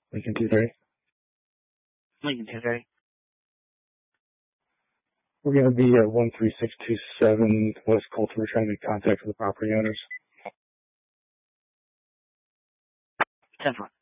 Lincoln 230. Lincoln 230. We're going to be at 13627 West Coulter. We're trying to make contact with the property owners. 10-4.